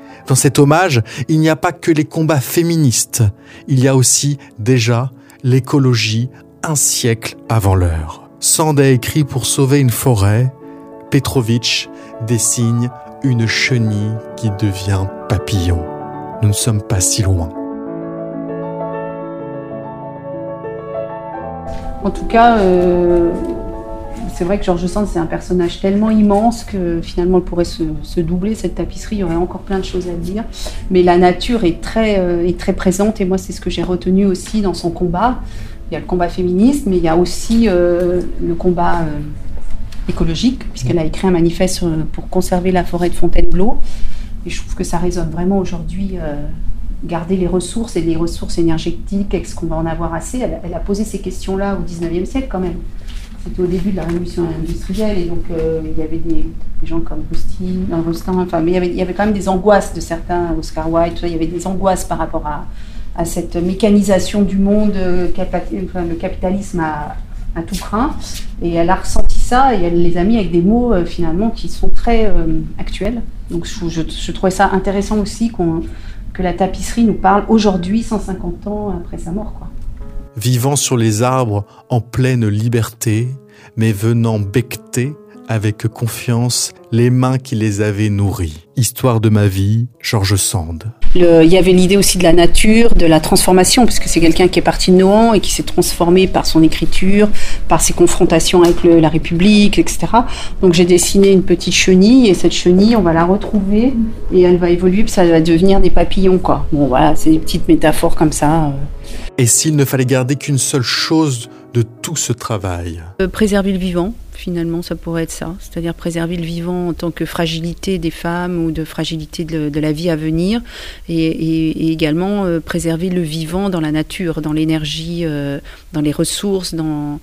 Dans cet hommage, il n'y a pas que les combats féministes, il y a aussi déjà l'écologie un siècle avant l'heure. Sand a écrit pour sauver une forêt, Petrovitch dessine une chenille qui devient papillon. Nous ne sommes pas si loin. En tout cas, c'est vrai que George Sand, c'est un personnage tellement immense que finalement, elle pourrait se doubler, cette tapisserie. Il y aurait encore plein de choses à dire. Mais la nature est très présente et moi, c'est ce que j'ai retenu aussi dans son combat. Il y a le combat féministe, mais il y a aussi le combat écologique, puisqu'elle a écrit un manifeste pour conserver la forêt de Fontainebleau. Et je trouve que ça résonne vraiment aujourd'hui. Garder les ressources et les ressources énergétiques, est-ce qu'on va en avoir assez ? Elle a posé ces questions-là au 19e siècle quand même. C'était au début de la révolution industrielle et donc il y avait des gens comme Rustin, enfin, mais il y avait quand même des angoisses de certains, Oscar Wilde, il y avait des angoisses par rapport à cette mécanisation du monde, le capitalisme à tout craint. Et elle a ressenti ça et elle les a mis avec des mots finalement qui sont très actuels. Donc je trouvais ça intéressant aussi que la tapisserie nous parle aujourd'hui, 150 ans après sa mort, quoi. Vivant sur les arbres en pleine liberté, mais venant becqueter avec confiance les mains qui les avaient nourris. Histoire de ma vie, George Sand. Il y avait l'idée aussi de la nature, de la transformation, parce que c'est quelqu'un qui est parti de Nohant et qui s'est transformé par son écriture, par ses confrontations avec la République, etc. Donc j'ai dessiné une petite chenille, et cette chenille, on va la retrouver, et elle va évoluer, puis ça va devenir des papillons, quoi. Bon, voilà, c'est des petites métaphores comme ça. Et s'il ne fallait garder qu'une seule chose de tout ce travail ? Préserver le vivant, finalement, ça pourrait être ça. C'est-à-dire préserver le vivant en tant que fragilité des femmes ou de fragilité de la vie à venir. Et également préserver le vivant dans la nature, dans l'énergie, dans les ressources, dans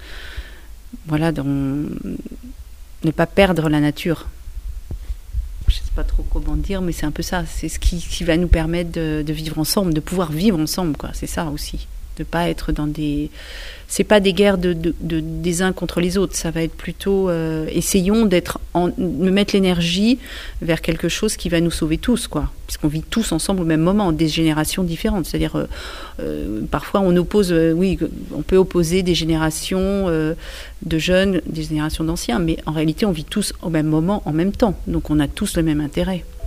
ne pas perdre la nature. Je ne sais pas trop comment dire, mais c'est un peu ça. C'est ce qui va nous permettre de vivre ensemble, de pouvoir vivre ensemble, quoi. C'est ça aussi. De pas être dans des... C'est pas des guerres des uns contre les autres. Ça va être plutôt... essayons de mettre l'énergie vers quelque chose qui va nous sauver tous, quoi. Puisqu'on vit tous ensemble au même moment, des générations différentes. C'est-à-dire, parfois on oppose... on peut opposer des générations de jeunes, des générations d'anciens, mais en réalité on vit tous au même moment, en même temps. Donc on a tous le même intérêt.